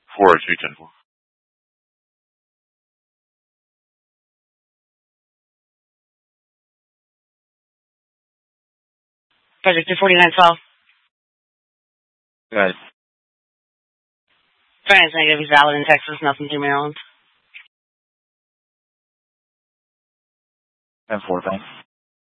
402-10-4. Project 24912. Go ahead. Finance negative is valid in Texas, nothing to Maryland. 10-4, thanks.